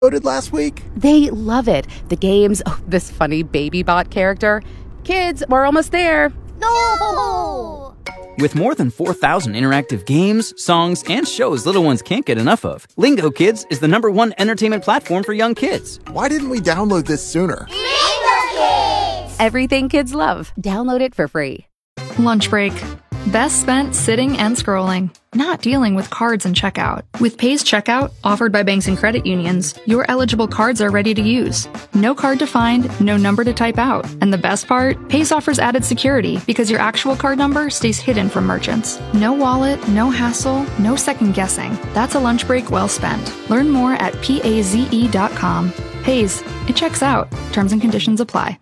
downloaded last week? They love it. The games, this funny baby bot character. Kids, we're almost there. No! With more than 4,000 interactive games, songs, and shows little ones can't get enough of, Lingo Kids is the #1 entertainment platform for young kids. Why didn't we download this sooner? Lingo Kids! Everything kids love. Download it for free. Lunch break. Best spent sitting and scrolling, not dealing with cards and checkout. With Pays Checkout, offered by banks and credit unions, your eligible cards are ready to use. No card to find, no number to type out. And the best part? Pays offers added security because your actual card number stays hidden from merchants. No wallet, no hassle, no second guessing. That's a lunch break well spent. Learn more at PAZE.com. Pays, it checks out. Terms and conditions apply.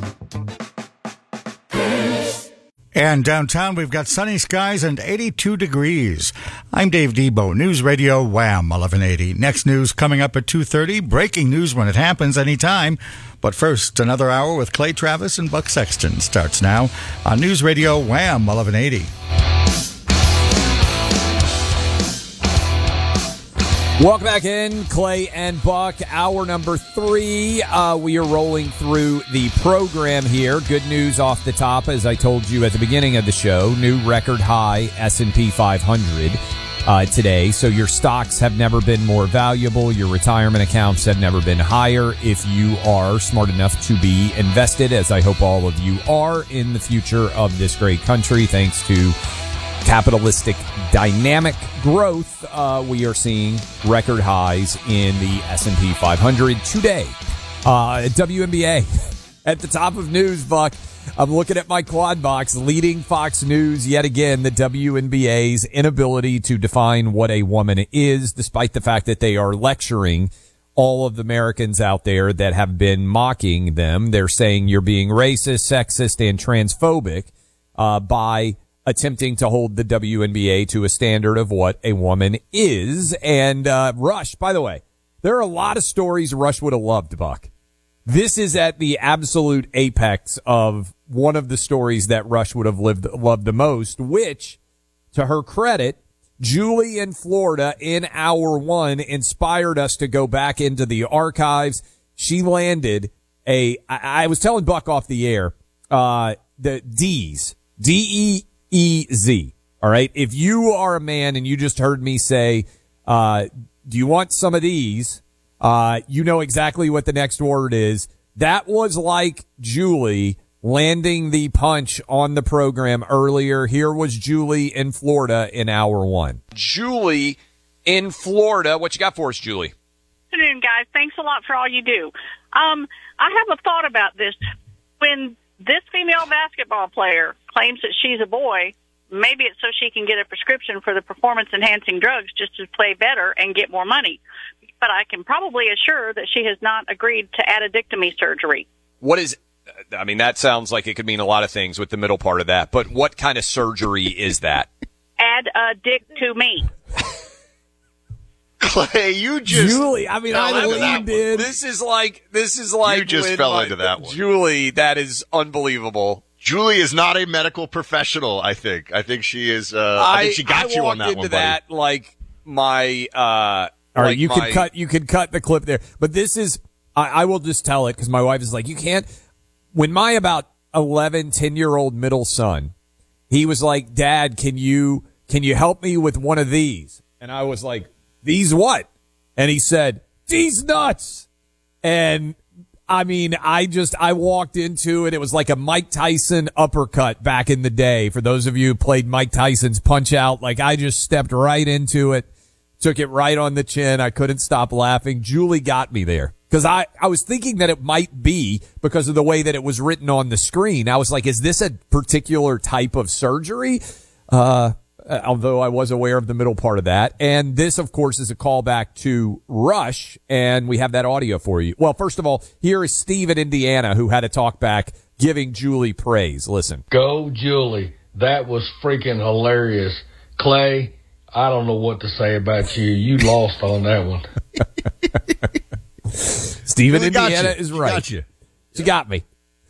And downtown, we've got sunny skies and 82 degrees. I'm Dave Debo, News Radio Wham 1180. Next news coming up at 2:30. Breaking news when it happens anytime. But first, another hour with Clay Travis and Buck Sexton starts now on News Radio Wham 1180. Welcome back in, Clay and Buck. Hour number 3. We are rolling through the program here. Good news off the top, as I told you at the beginning of the show. New record high S&P 500 today. So your stocks have never been more valuable. Your retirement accounts have never been higher. If you are smart enough to be invested, as I hope all of you are, in the future of this great country, thanks to capitalistic dynamic growth, we are seeing record highs in the S&P 500 today. WNBA at the top of news, Buck. I'm looking at my quad box, leading Fox News yet again, the WNBA's inability to define what a woman is, despite the fact that they are lecturing all of the Americans out there that have been mocking them. They're saying you're being racist, sexist, and transphobic by attempting to hold the WNBA to a standard of what a woman is. And Rush, by the way, there are a lot of stories Rush would have loved, Buck. This is at the absolute apex of one of the stories that Rush would have loved the most, which, to her credit, Julie in Florida in hour 1 inspired us to go back into the archives. She landed I was telling Buck off the air, the D's, D-E-E-Z. All right. If you are a man and you just heard me say, do you want some of these? You know exactly what the next word is. That was like Julie landing the punch on the program earlier. Here was Julie in Florida in hour 1. Julie in Florida. What you got for us, Julie? Good afternoon, guys. Thanks a lot for all you do. I have a thought about this. When this female basketball player claims that she's a boy, maybe it's so she can get a prescription for the performance-enhancing drugs just to play better and get more money. But I can probably assure that she has not agreed to addictomy surgery. That sounds like it could mean a lot of things with the middle part of that, but what kind of surgery is that? Add a dick to me. Clay, you just... Julie, I leaned in. This is like... You just fell into that one. Julie, that is unbelievable. Julie is not a medical professional, I think. I think she is, I think she got you on that one, buddy. I walked into that like my, all right, you could cut the clip there. But this is, I will just tell it because my wife is like, you can't. When my about 11, 10-year-old middle son, he was like, Dad, can you help me with one of these? And I was like, these what? And he said, these nuts. And I walked into it. It was like a Mike Tyson uppercut back in the day. For those of you who played Mike Tyson's Punch Out, like I just stepped right into it, took it right on the chin. I couldn't stop laughing. Julie got me there because I was thinking that it might be because of the way that it was written on the screen. I was like, is this a particular type of surgery? Although I was aware of the middle part of that. And this, of course, is a callback to Rush, and we have that audio for you. Well, first of all, here is Steve in Indiana, who had a talk back giving Julie praise. Listen. Go, Julie. That was freaking hilarious. Clay, I don't know what to say about you. You lost on that one. Steve in Indiana is right. Got you. She got me.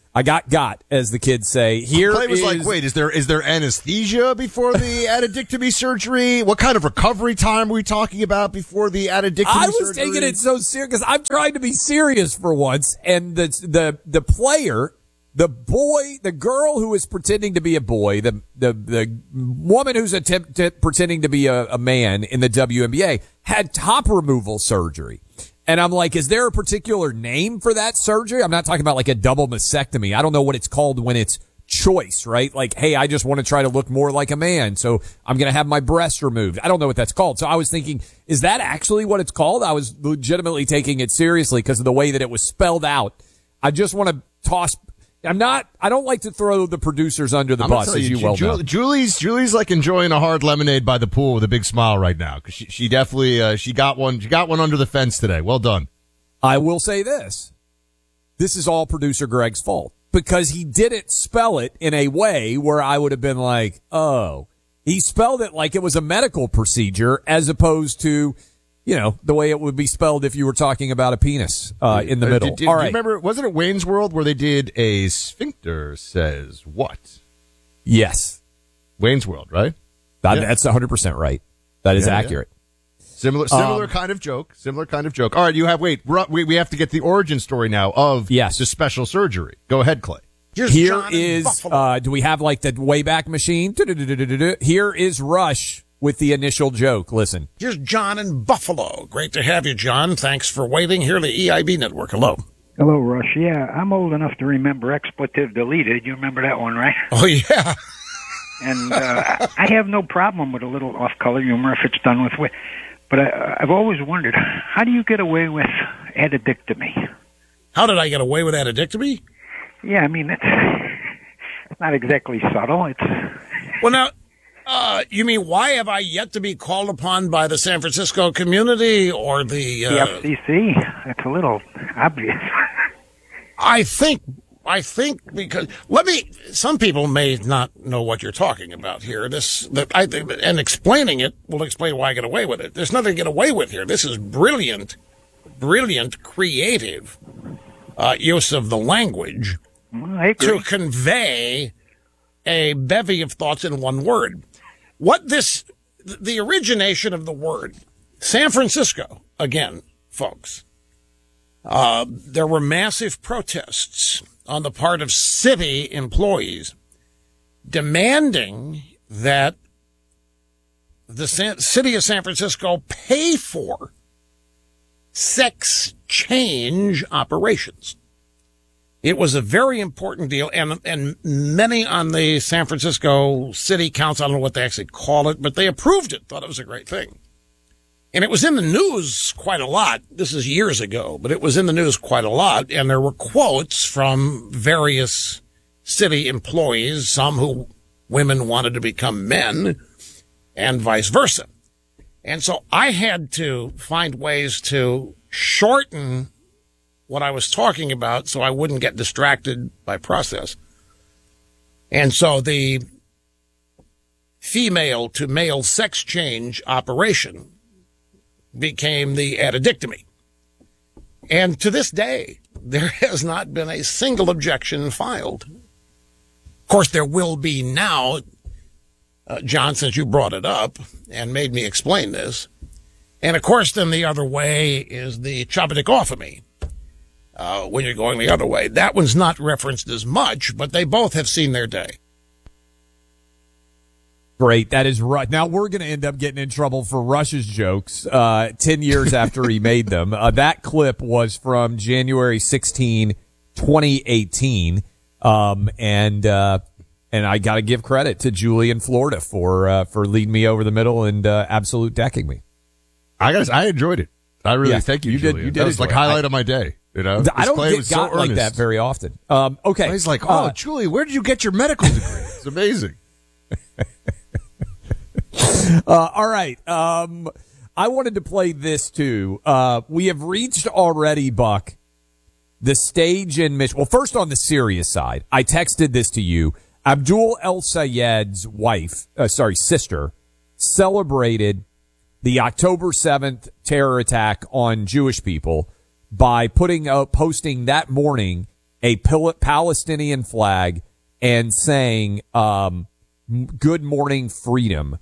I got, as the kids say. Here Clay was is, like, wait, is there anesthesia before the addictomy surgery? What kind of recovery time are we talking about before the addictomy surgery? I was taking it so serious because I'm trying to be serious for once, and the player, the boy, the girl who is pretending to be a boy, the woman who's pretending to be a man in the WNBA had top removal surgery. And I'm like, is there a particular name for that surgery? I'm not talking about like a double mastectomy. I don't know what it's called when it's choice, right? Like, hey, I just want to try to look more like a man, so I'm going to have my breast removed. I don't know what that's called. So I was thinking, is that actually what it's called? I was legitimately taking it seriously because of the way that it was spelled out. I just want to toss... I don't like to throw the producers under the bus, as you well know. Julie's like enjoying a hard lemonade by the pool with a big smile right now because she definitely she got one under the fence today. Well done. I will say this: this is all producer Greg's fault because he didn't spell it in a way where I would have been like, oh, he spelled it like it was a medical procedure as opposed to, you know, the way it would be spelled if you were talking about a penis in the middle. All right. Remember, wasn't it Wayne's World where they did a sphincter says what? Yes. Wayne's World, right? That's 100% right. That is accurate. Yeah. Similar kind of joke. Similar kind of joke. All right, we have to get the origin story now of the special surgery. Go ahead, Clay. Here is, do we have like the Wayback Machine? Here is Rush with the initial joke. Listen. Here's John in Buffalo. Great to have you, John. Thanks for waiting. Here, the EIB Network. Hello. Hello, Rush. Yeah, I'm old enough to remember expletive deleted. You remember that one, right? Oh, yeah. And I have no problem with a little off-color humor if it's done with wit. But I've always wondered, how do you get away with addictomy? How did I get away with addictomy? Yeah, I mean, it's not exactly subtle. Well, now... you mean, why have I yet to be called upon by the San Francisco community or the FCC? That's a little obvious. I think because some people may not know what you're talking about here. And explaining it will explain why I get away with it. There's nothing to get away with here. This is brilliant, creative use of the language to convey a bevy of thoughts in one word. The origination of the word, San Francisco, again, folks, there were massive protests on the part of city employees demanding that the city of San Francisco pay for sex change operations. It was a very important deal, and many on the San Francisco City Council, I don't know what they actually call it, but they approved it, thought it was a great thing. And it was in the news quite a lot. This is years ago, but it was in the news quite a lot, and there were quotes from various city employees, some who women wanted to become men, and vice versa. And so I had to find ways to shorten what I was talking about so I wouldn't get distracted by process. And so the female to male sex change operation became the addictomy. And to this day, there has not been a single objection filed. Of course, there will be now, John, since you brought it up and made me explain this. And of course, then the other way is the chopadicophemy. When you're going the other way. That one's not referenced as much, but they both have seen their day. Great. That is right. Now we're going to end up getting in trouble for Rush's jokes 10 years after he made them. That clip was from January 16, 2018. And I got to give credit to Julie in Florida for leading me over the middle and absolute decking me. I enjoyed it. I really thank you, Julie. You did. That was like highlight of my day. You know, I don't get got like that very often. Okay. He's like, Julie, where did you get your medical degree? It's amazing. All right. I wanted to play this too. We have reached already, Buck, the stage in Michigan. Well, first on the serious side, I texted this to you. Abdul El Sayed's sister, celebrated the October 7th terror attack on Jewish people by posting that morning a Palestinian flag and saying, good morning, freedom.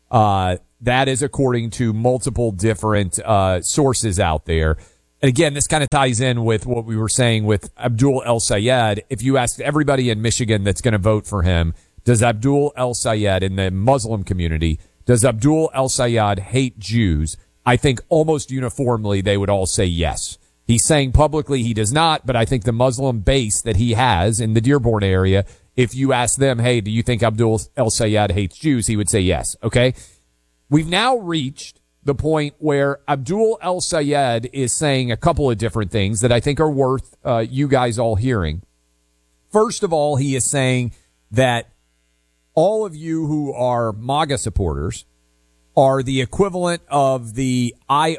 That is according to multiple different sources out there. And again, this kind of ties in with what we were saying with Abdul El-Sayed. If you ask everybody in Michigan that's going to vote for him, does Abdul El-Sayed in the Muslim community, does Abdul El-Sayed hate Jews? I think almost uniformly they would all say yes. He's saying publicly he does not, but I think the Muslim base that he has in the Dearborn area, if you ask them, hey, do you think Abdul El-Sayed hates Jews? He would say yes. Okay. We've now reached the point where Abdul El-Sayed is saying a couple of different things that I think are worth you guys all hearing. First of all, he is saying that all of you who are MAGA supporters are the equivalent of the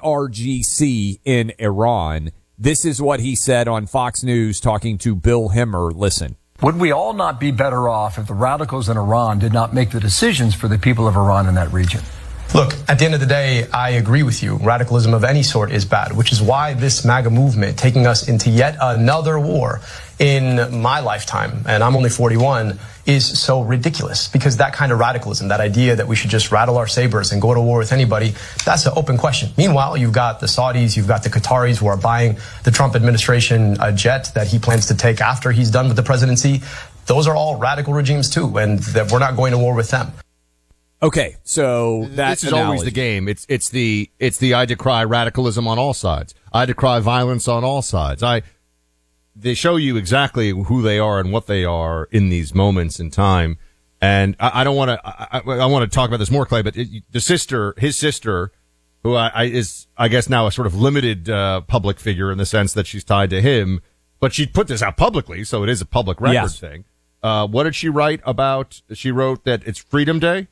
IRGC in Iran. This is what he said on Fox News talking to Bill Hemmer. Listen. Would we all not be better off if the radicals in Iran did not make the decisions for the people of Iran in that region? Look, at the end of the day, I agree with you. Radicalism of any sort is bad, which is why this MAGA movement taking us into yet another war in my lifetime, and I'm only 41, is so ridiculous. Because that kind of radicalism, that idea that we should just rattle our sabers and go to war with anybody, that's an open question. Meanwhile, you've got the Saudis, you've got the Qataris who are buying the Trump administration a jet that he plans to take after he's done with the presidency. Those are all radical regimes too, and that we're not going to war with them. Okay, so that's this is always the game. It's the I decry radicalism on all sides. I decry violence on all sides. They show you exactly who they are and what they are in these moments in time. And I don't want to. I want to talk about this more, Clay. But his sister, who is I guess now a sort of limited public figure in the sense that she's tied to him, but she put this out publicly, so it is a public record thing. What did she write about? She wrote that it's Freedom Day.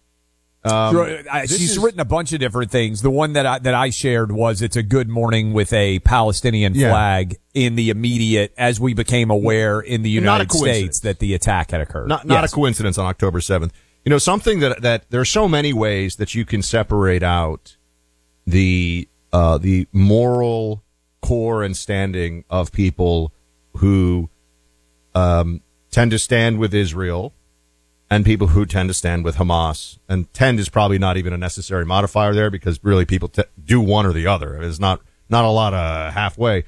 She's written a bunch of different things. The one that I shared was it's a good morning with a Palestinian flag in the immediate, as we became aware in the United States that the attack had occurred. Not a coincidence on October 7th. You know, something that there are so many ways that you can separate out the moral core and standing of people who tend to stand with Israel and people who tend to stand with Hamas. And tend is probably not even a necessary modifier there because really people do one or the other. There's not a lot of halfway.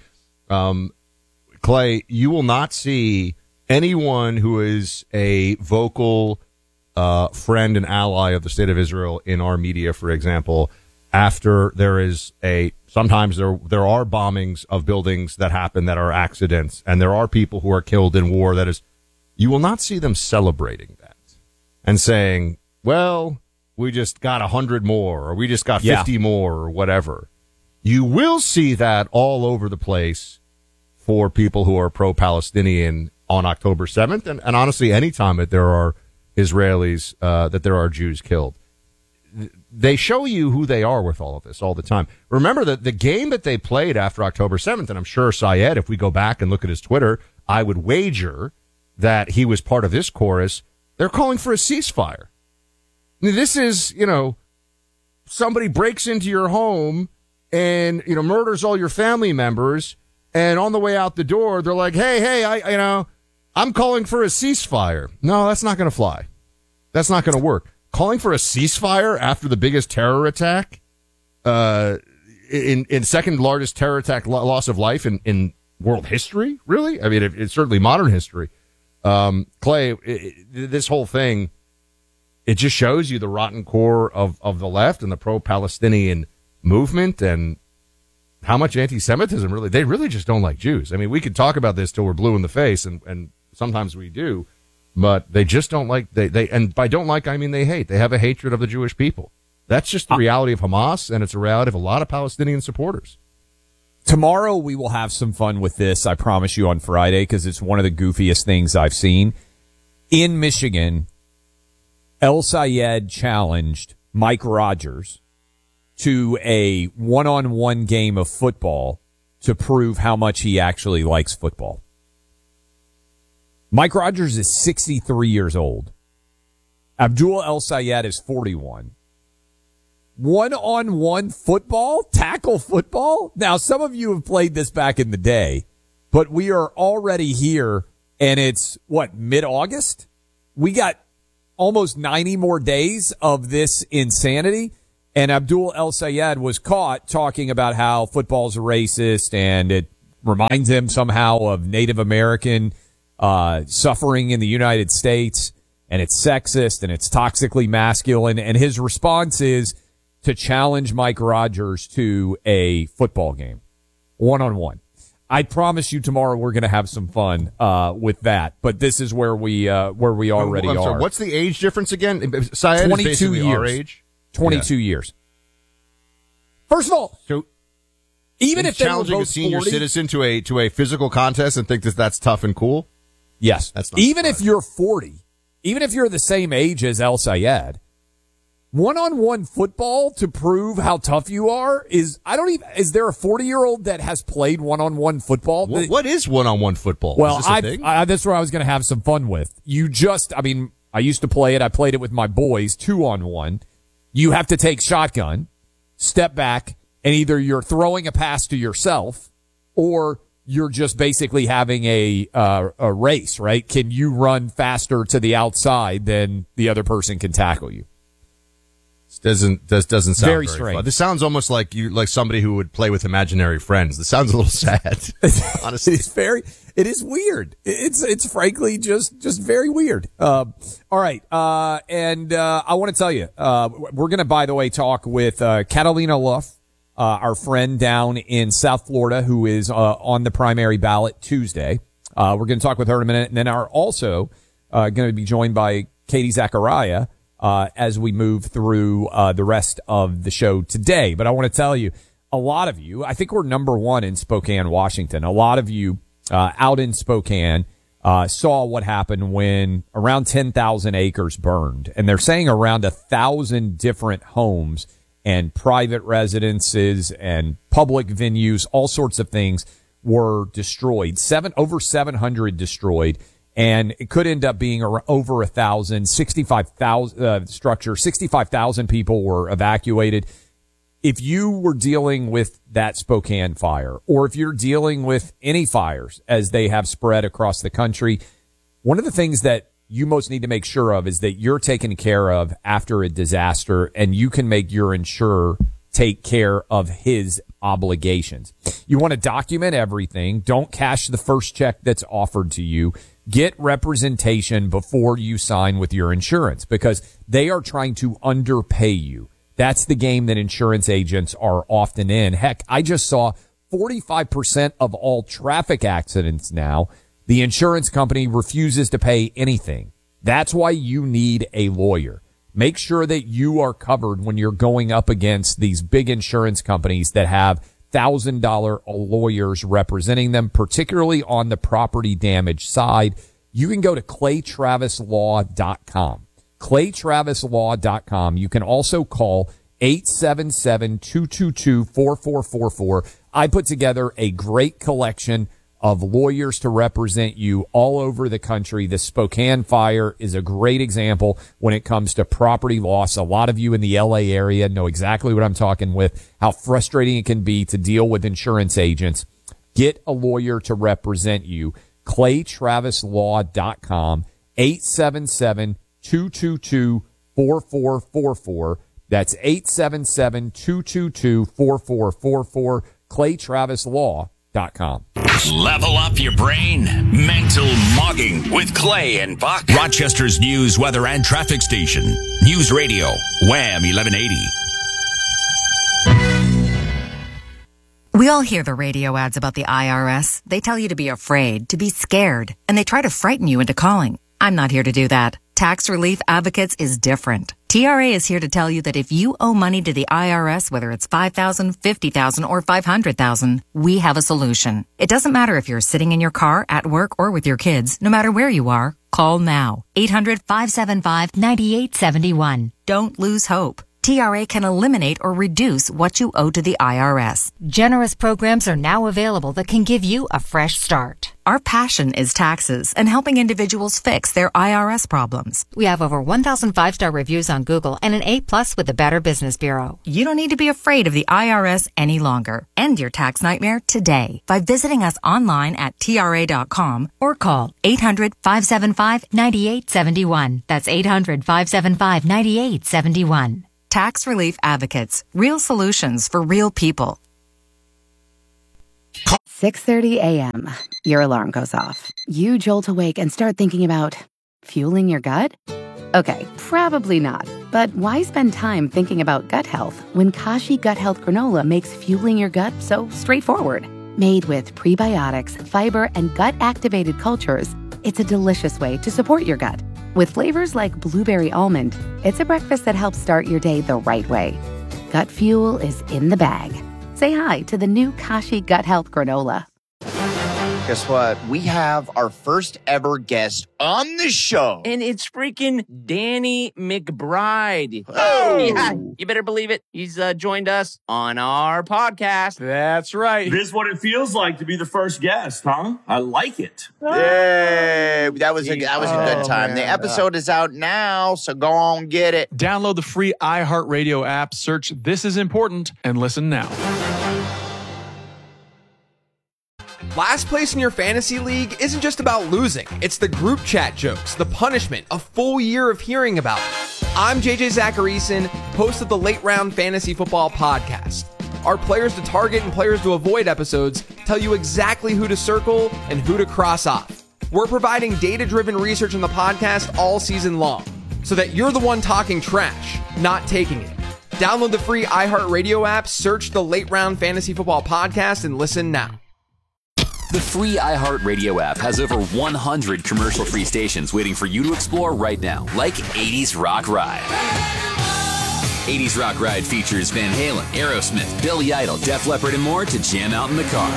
Clay, you will not see anyone who is a vocal friend and ally of the state of Israel in our media, for example, after there is sometimes there are bombings of buildings that happen that are accidents, and there are people who are killed in war. You will not see them celebrating that and saying, well, we just got 100 more, or we just got 50 more, or whatever. You will see that all over the place for people who are pro-Palestinian on October 7th, and honestly, any time that there are Israelis, that there are Jews killed. They show you who they are with all of this all the time. Remember that the game that they played after October 7th, and I'm sure Syed, if we go back and look at his Twitter, I would wager that he was part of this chorus. They're calling for a ceasefire. This is, somebody breaks into your home and, murders all your family members. And on the way out the door, they're like, hey, I'm calling for a ceasefire. No, that's not going to fly. That's not going to work. Calling for a ceasefire after the biggest terror attack, in second largest terror attack loss of life in world history? Really? I mean, it's certainly modern history. Clay, this whole thing, it just shows you the rotten core of the left and the pro-Palestinian movement and how much anti-Semitism they really just don't like Jews. I mean, we could talk about this till we're blue in the face, and sometimes we do, but they just don't like, and by don't like, I mean they hate. They have a hatred of the Jewish people. That's just the reality of Hamas, and it's a reality of a lot of Palestinian supporters. Tomorrow we will have some fun with this, I promise you, on Friday, because it's one of the goofiest things I've seen. In Michigan, El-Sayed challenged Mike Rogers to a one-on-one game of football to prove how much he actually likes football. Mike Rogers is 63 years old. Abdul El-Sayed is 41. One-on-one football? Tackle football? Now, some of you have played this back in the day, but we are already here and it's, mid-August? We got almost 90 more days of this insanity. And Abdul El Sayed was caught talking about how football's racist and it reminds him somehow of Native American suffering in the United States, and it's sexist and it's toxically masculine. And his response is to challenge Mike Rogers to a football game, one-on-one. I promise you tomorrow we're going to have some fun with that. But this is where we already I'm sorry, are. what's the age difference again? Syed 22 is basically years. our age. 22 years. First of all, so even if they were challenging both a senior 40, citizen to a physical contest and think that that's tough and cool, yes, that's not even if you're 40, even if you're the same age as El Sayed, one-on-one football to prove how tough you are is there a 40-year-old that has played one-on-one football? What is one-on-one football? Well, is this a thing? that's where I was going to have some fun with. I used to play it. I played it with my boys, 2-on-1. You have to take shotgun, step back, and either you're throwing a pass to yourself or you're just basically having a race, right? Can you run faster to the outside than the other person can tackle you? Doesn't sound very strange. fun. This sounds almost like somebody who would play with imaginary friends. This sounds a little sad. Honestly, it is weird. It's frankly just very weird. All right. And I want to tell you, we're going to, by the way, talk with Catalina Luff, our friend down in South Florida, who is on the primary ballot Tuesday. We're going to talk with her in a minute, and then are also going to be joined by Katie Zachariah as we move through the rest of the show today. But I want to tell you, a lot of you, I think we're number one in Spokane, Washington. A lot of you out in Spokane saw what happened when around 10,000 acres burned. And they're saying around 1,000 different homes and private residences and public venues, all sorts of things were destroyed. Over 700 destroyed. And it could end up being over 1,000, 65,000 structure. 65,000 people were evacuated. If you were dealing with that Spokane fire, or if you're dealing with any fires as they have spread across the country, one of the things that you most need to make sure of is that you're taken care of after a disaster, and you can make your insurer take care of his obligations. You want to document everything. Don't cash the first check that's offered to you. Get representation before you sign with your insurance, because they are trying to underpay you. That's the game that insurance agents are often in. Heck, I just saw 45% of all traffic accidents now, the insurance company refuses to pay anything. That's why you need a lawyer. Make sure that you are covered when you're going up against these big insurance companies that have $1,000 lawyers representing them, particularly on the property damage side. You can go to claytravislaw.com. claytravislaw.com. You can also call 877-222-4444. I put together a great collection of lawyers to represent you all over the country. The Spokane fire is a great example when it comes to property loss. A lot of you in the LA area know exactly what I'm talking with, how frustrating it can be to deal with insurance agents. Get a lawyer to represent you. claytravislaw.com, 877-222-4444. That's 877-222-4444, claytravislaw.com. Level up your brain. Mental Mogging with Clay and Buck. Rochester's news, weather, and traffic station. News Radio, Wham 1180. We all hear the radio ads about the IRS. They tell you to be afraid, to be scared, and they try to frighten you into calling. I'm not here to do that. Tax Relief Advocates is different. TRA is here to tell you that if you owe money to the IRS, whether it's $5,000, $50,000, or $500,000, we have a solution. It doesn't matter if you're sitting in your car, at work, or with your kids. No matter where you are, call now. 800-575-9871. Don't lose hope. TRA can eliminate or reduce what you owe to the IRS. Generous programs are now available that can give you a fresh start. Our passion is taxes and helping individuals fix their IRS problems. We have over 1,000 5-star reviews on Google and an A+ with the Better Business Bureau. You don't need to be afraid of the IRS any longer. End your tax nightmare today by visiting us online at TRA.com or call 800-575-9871. That's 800-575-9871. Tax Relief Advocates. Real solutions for real people. 6:30 a.m. Your alarm goes off. You jolt awake and start thinking about fueling your gut? Okay, probably not. But why spend time thinking about gut health when Kashi Gut Health Granola makes fueling your gut so straightforward? Made with prebiotics, fiber, and gut-activated cultures, it's a delicious way to support your gut. With flavors like blueberry almond, it's a breakfast that helps start your day the right way. Gut fuel is in the bag. Say hi to the new Kashi Gut Health Granola. Guess what? We have our first ever guest on the show. And it's freaking Danny McBride. Oh! Yeah, you better believe it. He's joined us on our podcast. That's right. This is what it feels like to be the first guest, huh? I like it. Yay! That was a good time. Man. The episode is out now, so go on get it. Download the free iHeartRadio app, search This Is Important, and listen now. Last place in your fantasy league isn't just about losing. It's the group chat jokes, the punishment, a full year of hearing about it. I'm JJ Zacharyson, host of the Late Round Fantasy Football Podcast. Our players to target and players to avoid episodes tell you exactly who to circle and who to cross off. We're providing data-driven research on the podcast all season long, so that you're the one talking trash, not taking it. Download the free iHeartRadio app, search the Late Round Fantasy Football Podcast, and listen now. The free iHeartRadio app has over 100 commercial-free stations waiting for you to explore right now, like 80s Rock Ride. 80s Rock Ride features Van Halen, Aerosmith, Billy Idol, Def Leppard, and more to jam out in the car.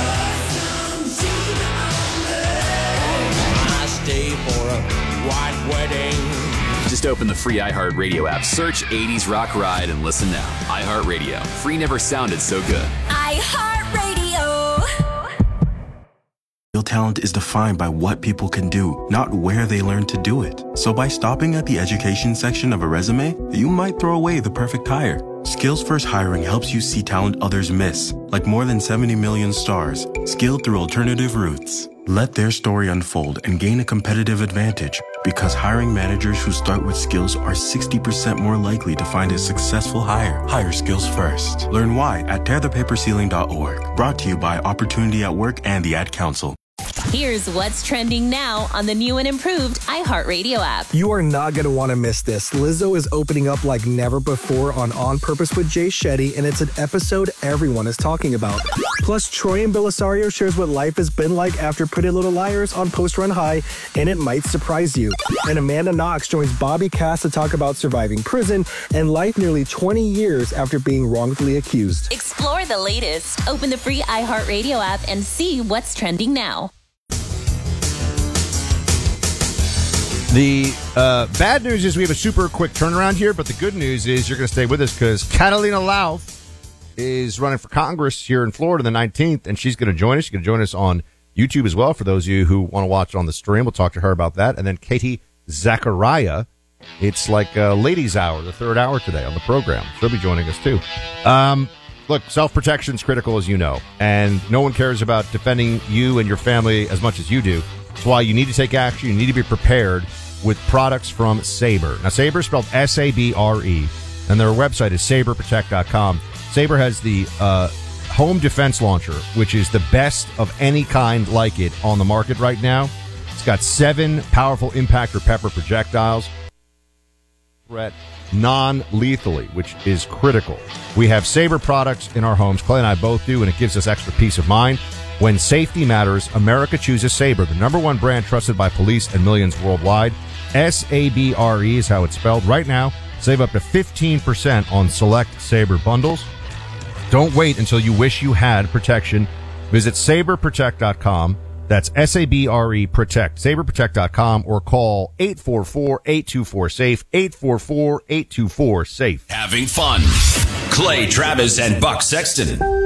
I stay for a white wedding. Just open the free iHeartRadio app, search 80s Rock Ride, and listen now. iHeartRadio. Free never sounded so good. iHeartRadio. Real talent is defined by what people can do, not where they learn to do it. So by stopping at the education section of a resume, you might throw away the perfect hire. Skills First Hiring helps you see talent others miss, like more than 70 million stars, skilled through alternative routes. Let their story unfold and gain a competitive advantage, because hiring managers who start with skills are 60% more likely to find a successful hire. Hire skills first. Learn why at tearthepaperceiling.org. Brought to you by Opportunity at Work and the Ad Council. Here's what's trending now on the new and improved iHeartRadio app. You are not going to want to miss this. Lizzo is opening up like never before on Purpose with Jay Shetty, and it's an episode everyone is talking about. Plus, Troy and Belisario shares what life has been like after Pretty Little Liars on Post Run High, and it might surprise you. And Amanda Knox joins Bobby Cass to talk about surviving prison and life nearly 20 years after being wrongfully accused. Explore the latest. Open the free iHeartRadio app and see what's trending now. The bad news is we have a super quick turnaround here, but the good news is you're going to stay with us because Catalina Lauf is running for Congress here in Florida the 19th, and she's going to join us. She's going to join us on YouTube as well for those of you who want to watch it on the stream. We'll talk to her about that. And then Katie Zachariah. It's like Ladies Hour, the third hour today on the program. She'll be joining us too. Look, self-protection is critical, as you know, and no one cares about defending you and your family as much as you do. That's why you need to take action. You need to be prepared with products from Sabre. Now, Sabre is spelled S-A-B-R-E, and their website is saberprotect.com. Sabre has the home defense launcher, which is the best of any kind like it on the market right now. It's got 7 powerful impact or pepper projectiles. Threat non-lethally, which is critical. We have Sabre products in our homes. Clay and I both do, and it gives us extra peace of mind. When safety matters, America chooses Sabre, the #1 brand trusted by police and millions worldwide. S-A-B-R-E is how it's spelled. Right now, save up to 15% on select Sabre bundles. Don't wait until you wish you had protection. Visit saberprotect.com. That's SABRE Protect. SaberProtect.com or call 844-824-SAFE. 844-824-SAFE. Having fun. Clay Travis and Buck Sexton.